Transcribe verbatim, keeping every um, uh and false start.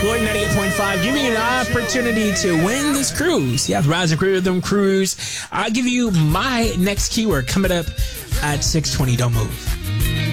Floyd ninety-eight point five, giving you an opportunity to win this cruise. Yeah, the Rise of Rhythm Cruise. I'll give you my next keyword coming up at six twenty. Don't move.